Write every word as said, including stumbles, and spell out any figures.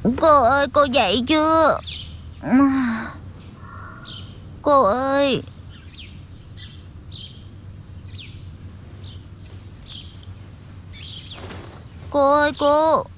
Cô ơi, cô dậy chưa? Cô ơi. Cô ơi cô.